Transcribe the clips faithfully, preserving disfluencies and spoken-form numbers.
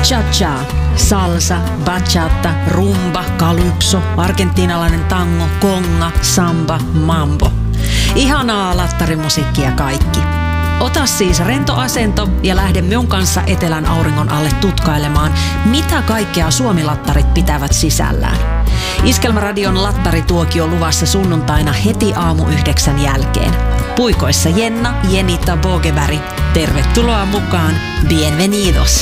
cha-cha, salsa, bachata, rumba, calypso, argentiinalainen tango, konga, samba, mambo. Ihanaa lattarimusiikkia kaikki. Ota siis rento asento ja lähde minun kanssa etelän auringon alle tutkailemaan, mitä kaikkea suomilattarit pitävät sisällään. Iskelmäradion lattarituokio luvassa sunnuntaina heti aamu yhdeksän jälkeen. Puikoissa Jenna, Jenita Bogeberg. Tervetuloa mukaan. Bienvenidos.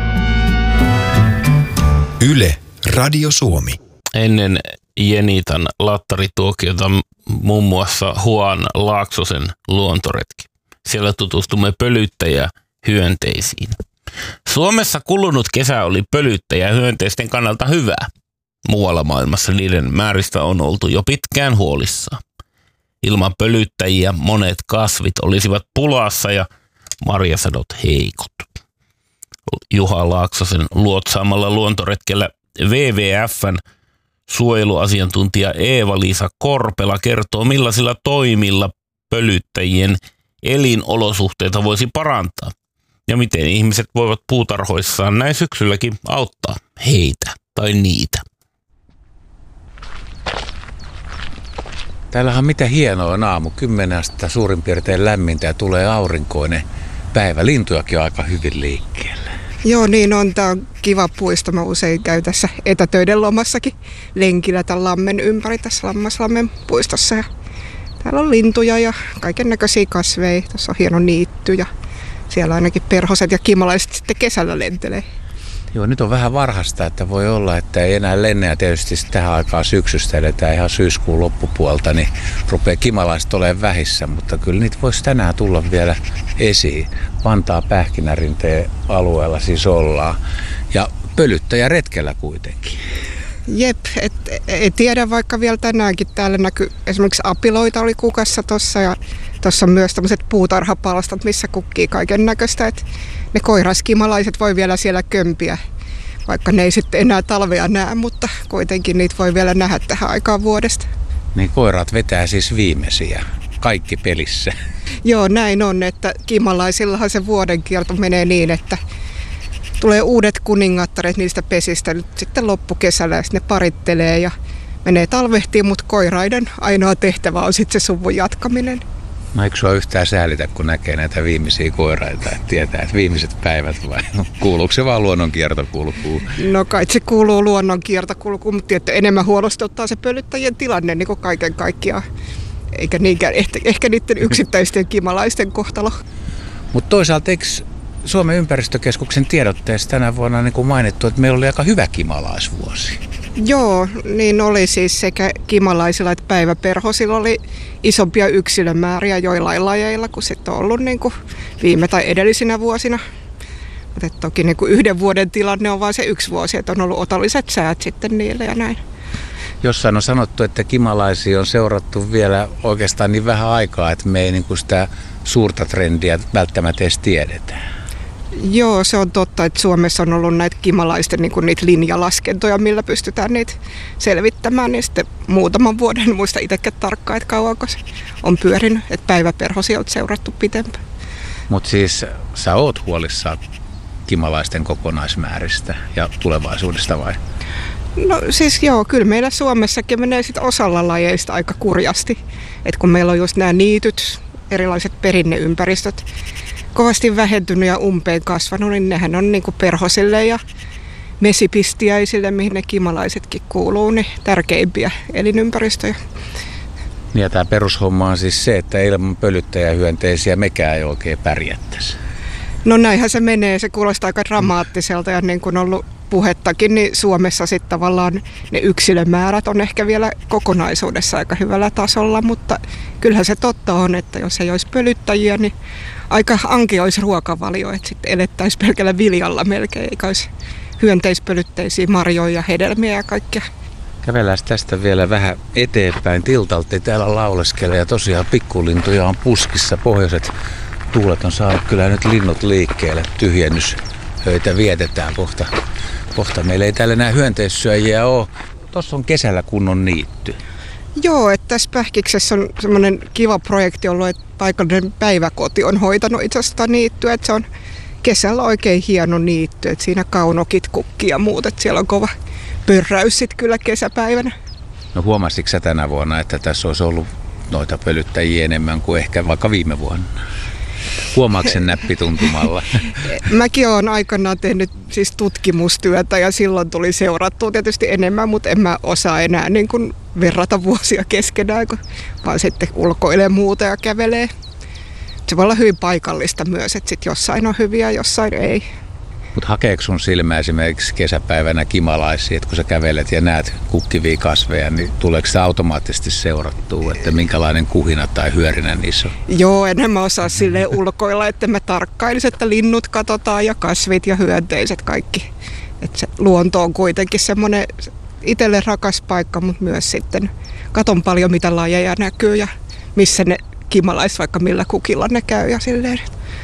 Yle, Radio Suomi. Ennen Jenitan lattarituokiota muun muassa Juan Laaksosen luontoretki. Siellä tutustumme pölyttäjähyönteisiin. Suomessa kulunut kesä oli pölyttäjähyönteisten kannalta hyvä. Muualla maailmassa niiden määristä on oltu jo pitkään huolissaan. Ilman pölyttäjiä monet kasvit olisivat pulassa ja marjasadot heikot. Juha Laaksosen luotsaamalla luontoretkellä W W F:n suojeluasiantuntija Eeva-Liisa Korpela kertoo, millaisilla toimilla pölyttäjien elinolosuhteita voisi parantaa ja miten ihmiset voivat puutarhoissaan näin syksylläkin auttaa heitä tai niitä. Täällähän on mitä hienoa on aamu. Kymmenen astetta suurin piirtein lämmintä ja tulee aurinkoinen päivä. Lintujakin on aika hyvin liikkeellä. Joo, niin on. Tämä on kiva puisto. Mä usein käyn tässä etätöiden lomassakin lenkillä tämän lammen ympäri tässä Lammaslammen puistossa. Ja täällä on lintuja ja kaiken näköisiä kasveja. Tässä on hieno niitty ja siellä ainakin perhoset ja kimalaiset sitten kesällä lentelee. Joo, nyt on vähän varhasta, että voi olla, että ei enää lenne ja tietysti tähän aikaan syksystä eletään ihan syyskuun loppupuolta, niin rupeaa kimalaiset olemaan vähissä, mutta kyllä niitä voisi tänään tulla vielä esiin. Vantaa Pähkinärinteen alueella siis ollaan ja pölyttäjä retkellä kuitenkin. Jep, et, et tiedä vaikka vielä tänäänkin täällä näkyy esimerkiksi apiloita oli kukassa tossa ja tuossa on myös tämmöiset puutarhapalstat, missä kukkii kaiken näköistä, että ne koiraskimalaiset voi vielä siellä kömpiä, vaikka ne ei sitten enää talvea näe, mutta kuitenkin niitä voi vielä nähdä tähän aikaan vuodesta. Niin koirat vetää siis viimeisiä, kaikki pelissä. Joo, näin on, että kimalaisillahan se vuoden kierto menee niin, että tulee uudet kuningattaret niistä pesistä nyt sitten loppukesällä ja sitten ne parittelee ja menee talvehtiin, mutta koiraiden ainoa tehtävä on sitten se suvun jatkaminen. No eikö sua yhtään säälitä, kun näkee näitä viimeisiä koiraita, että tietää, että viimeiset päivät vai kuuluuko se vaan luonnonkiertokulkuun? No kai se kuuluu luonnonkiertokulkuun, mutta tietysti enemmän huolestuttaa se pölyttäjien tilanne niin kuin kaiken kaikkiaan. Eikä niinkään ehkä, ehkä niiden yksittäisten kimalaisten kohtalo. Mutta toisaalta eikö Suomen ympäristökeskuksen tiedotteessa tänä vuonna niin kuin mainittu, että meillä oli aika hyvä kimalaisvuosi? Joo, niin oli siis sekä kimalaisilla että päiväperhosilla oli isompia yksilömääriä joillain lajeilla kuin sitten on ollut niin kuin viime tai edellisinä vuosina. Mutta toki niin kuin yhden vuoden tilanne on vain se yksi vuosi, että on ollut otolliset säät sitten niille ja näin. Jossain on sanottu, että kimalaisia on seurattu vielä oikeastaan niin vähän aikaa, että me ei niin kuin sitä suurta trendiä välttämättä edes tiedetä. Joo, se on totta, että Suomessa on ollut näitä kimalaisten niin kuin niitä linjalaskentoja, millä pystytään niitä selvittämään. Niin sitten muutaman vuoden, en muista itsekään tarkkaan, että kauanko se on pyörinyt, että päiväperhosia on seurattu pitempään. Mutta siis sä oot huolissaan kimalaisten kokonaismääristä ja tulevaisuudesta vai? No siis joo, kyllä meillä Suomessakin menee sit osalla lajeista aika kurjasti. Et kun meillä on just nämä niityt, erilaiset perinneympäristöt, kovasti vähentynyt ja umpeen kasvanut, niin nehän on niinku perhosille ja mesipistiäisille, mihin ne kimalaisetkin kuuluu, niin tärkeimpiä elinympäristöjä. Ja tämä perushomma on siis se, että ilman pölyttäjähyönteisiä mekään ei oikein pärjättäisi. No näinhän se menee, se kuulostaa aika dramaattiselta ja niin kuin on ollut puhettakin, niin Suomessa sitten tavallaan ne yksilömäärät on ehkä vielä kokonaisuudessa aika hyvällä tasolla, mutta kyllähän se totta on, että jos ei olisi pölyttäjiä, niin aika anki olisi ruokavalio, että sitten elettäisiin pelkällä viljalla melkein, eikä olisi hyönteispölytteisiä marjoja, hedelmiä ja kaikkea. Kävellään tästä vielä vähän eteenpäin. Tiltalta täällä lauleskelee ja tosiaan pikkulintuja on puskissa. Pohjoiset tuulet on saanut kyllä nyt linnut liikkeelle. Tyhjennyshöitä vietetään kohta. Kohta meillä ei täällä enää hyönteissyöjiä ole. Tuossa on kesällä kunnon niitty. Joo, että tässä Pähkiksessä on semmoinen kiva projekti ollut, että paikallinen päiväkoti on hoitanut itse asiassa niittyä. Että se on kesällä oikein hieno niitty, että siinä kaunokit kukkii ja muut, että siellä on kova pörräys sit kyllä kesäpäivänä. No huomasitko sä tänä vuonna, että tässä olisi ollut noita pölyttäjiä enemmän kuin ehkä vaikka viime vuonna? Huomaatko sen näppituntumalla? Mäkin olen aikanaan tehnyt siis tutkimustyötä ja silloin tuli seurattua tietysti enemmän, mutta en mä osaa enää niin kuin verrata vuosia keskenään, kun vaan sitten ulkoilee muuta ja kävelee. Se voi olla hyvin paikallista myös, että sit jossain on hyviä, jossain ei. Mutta hakeeko sun silmä esimerkiksi kesäpäivänä kimalaisia, että kun sä kävelet ja näet kukkivia kasveja, niin tuleeko se automaattisesti seurattua, että minkälainen kuhina tai hyörinä niissä on? Joo, en mä osaa silleen ulkoilla, että mä tarkkailisin, että linnut katsotaan ja kasvit ja hyönteiset kaikki. Että se luonto on kuitenkin semmoinen itselle rakas paikka, mutta myös sitten katon paljon mitä lajeja näkyy ja missä ne kimalaiset vaikka millä kukilla ne käy ja silleen.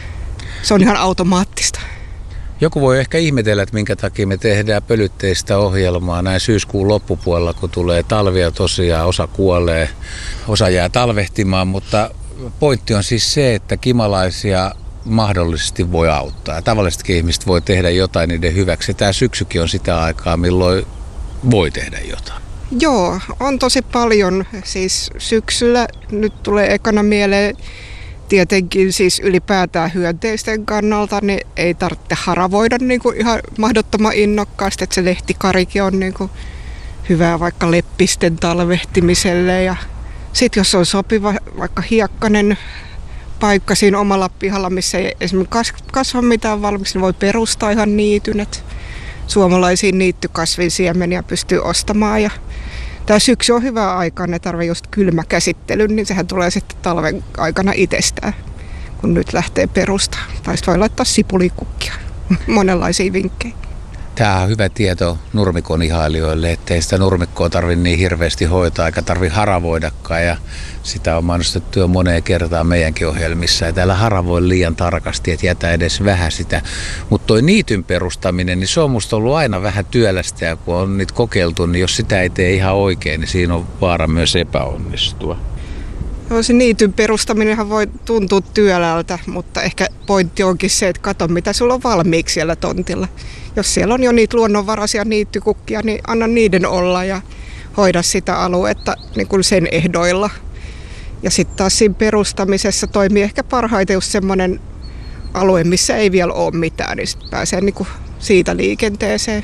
Se on ihan automaattista. Joku voi ehkä ihmetellä, että minkä takia me tehdään pölytteistä ohjelmaa näin syyskuun loppupuolella, kun tulee talvia tosiaan, osa kuolee, osa jää talvehtimaan, mutta pointti on siis se, että kimalaisia mahdollisesti voi auttaa. Ja tavallisetkin ihmiset voi tehdä jotain niiden hyväksi. Tämä syksykin on sitä aikaa, milloin voi tehdä jotain. Joo, on tosi paljon. Siis syksyllä nyt tulee ekana mieleen tietenkin siis ylipäätään hyönteisten kannalta, niin ei tarvitse haravoida niin kuin ihan mahdottoman innokkaasti, että se lehtikarikin on niin kuin hyvää vaikka leppisten talvehtimiselle. Ja sitten jos on sopiva vaikka hiekkainen paikka siinä omalla pihalla, missä ei esimerkiksi kasva mitään valmiiksi, niin voi perustaa ihan niityn, että suomalaisia niittykasvinsiemeniä pystyy ostamaan. Ja tämä syksy on hyvä aika, ne tarvitsee just kylmäkäsittelyn, niin sehän tulee sitten talven aikana itsestään, kun nyt lähtee perustaa. Tai sitten voi laittaa sipulikukkia, monenlaisia vinkkejä. Tämä on hyvä tieto nurmikon ihailijoille, ettei sitä nurmikkoa tarvitse niin hirveästi hoitaa eikä tarvitse haravoidakaan. Ja sitä on mainostettu jo moneen kertaan meidänkin ohjelmissa. Ja täällä haravoi liian tarkasti, että jätä edes vähän sitä. Mutta toi niityn perustaminen, niin se on musta ollut aina vähän työlästä. Ja kun on niitä kokeiltu, niin jos sitä ei tee ihan oikein, niin siinä on vaara myös epäonnistua. Joo, se niityn perustaminenhan voi tuntua työlältä, mutta ehkä pointti onkin se, että kato mitä sulla on valmiiksi siellä tontilla. Jos siellä on jo niitä luonnonvaraisia niittykukkia, niin anna niiden olla ja hoida sitä aluetta niin kuin sen ehdoilla. Ja sitten taas siinä perustamisessa toimii ehkä parhaiten just semmoinen alue, missä ei vielä ole mitään, niin sitten pääsee niin kuin siitä liikenteeseen.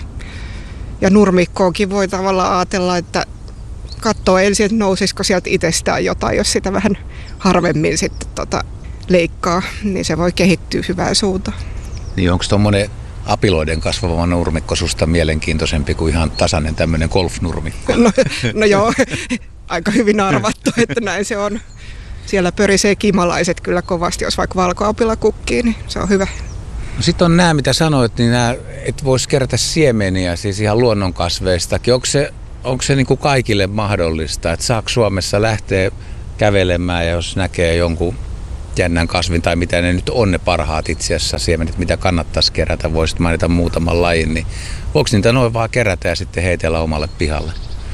Ja nurmikkoonkin voi tavallaan ajatella, että katsoo ensin, että nousisiko sieltä itsestään jotain, jos sitä vähän harvemmin sitten tota leikkaa, niin se voi kehittyä hyvään suuntaan. Niin onko tuommoinen apiloiden kasvava nurmikko susta mielenkiintoisempi kuin ihan tasainen tämmöinen golfnurmikko? No, no joo, aika hyvin arvattu, että näin se on. Siellä pörisee kimalaiset kyllä kovasti, jos vaikka valkoapila kukkii, niin se on hyvä. No sitten on nämä, mitä sanoit, niin nämä, et voisi kerätä siemeniä, siis ihan luonnonkasveistakin. Onko se, onko se niin kuin kaikille mahdollista, että saako Suomessa lähteä kävelemään ja jos näkee jonkun jännän kasvin tai mitä ne nyt on ne parhaat itse asiassa siemenet, mitä kannattaisi kerätä, voisit mainita muutaman lajin, niin voiko niitä noin vaan kerätä ja sitten heitellä omalle pihalle?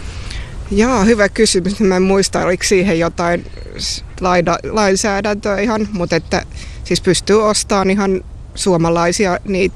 Jaa, hyvä kysymys. Mä en muista, oliko siihen jotain laida, lainsäädäntöä ihan, mutta että siis pystyy ostamaan ihan suomalaisia niitä